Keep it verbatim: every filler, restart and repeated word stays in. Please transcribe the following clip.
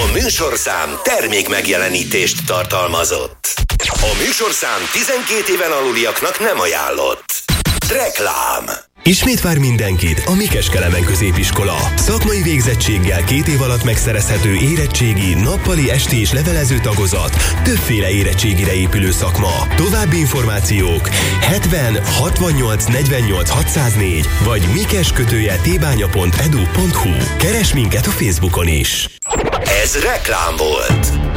műsorszám termék megjelenítést tartalmazott. A műsorszám tizenkét éven aluliaknak nem ajánlott. Reklám. Ismét vár mindenkit a Mikes Kelemen Középiskola. Szakmai végzettséggel két év alatt megszerezhető érettségi, nappali, esti és levelező tagozat, többféle érettségire épülő szakma. További információk hetven hatvannyolc negyvennyolc hatszáznégy vagy mikes kötője tbánya pont edu pont hu. Keres minket a Facebookon is. Ez reklám volt.